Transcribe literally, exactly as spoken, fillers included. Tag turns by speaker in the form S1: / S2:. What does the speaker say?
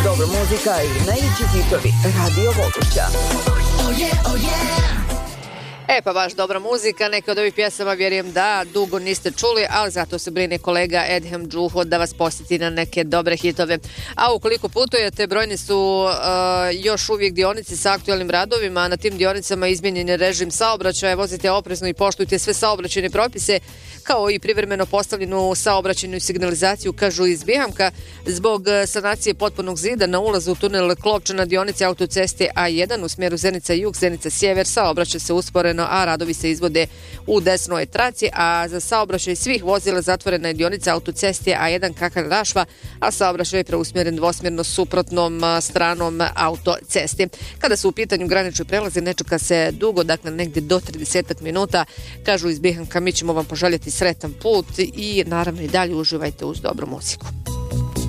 S1: dobra muzika i najveći hitovi Radio Vogošća.
S2: Oh yeah, oh yeah.
S3: E pa baš dobra muzika, neke od ovih pjesama vjerujem da dugo niste čuli, ali zato se brine kolega Edhem Džuho da vas posjeti na neke dobre hitove. A ukoliko putujete, brojni su uh, još uvijek dionici sa aktualnim radovima, na tim dionicama izmijenjen je režim saobraćaja, vozite oprezno i poštujte sve saobraćajne propise, kao i privremeno postavljenu saobraćajnu signalizaciju, kažu iz Bihamka, zbog sanacije potpunog zida na ulazu u tunel Klopča na dionici autoceste A jedan u smjeru Zenica-Jug, Zenica-Sjever, saobraćaj se usporeno, a radovi se izvode u desnoj traci, a za saobraćaj svih vozila zatvorena je dionica autoceste A jedan Kakan-Rašva, a saobraćaj je preusmjeren dvosmjerno suprotnom stranom autocesti. Kada su u pitanju granični prelazi, ne čeka se dugo, dakle negdje do trideset minuta, kažu iz Bihamka, mi ćemo vam poželjeti sretan put i naravno i dalje uživajte uz dobru muziku.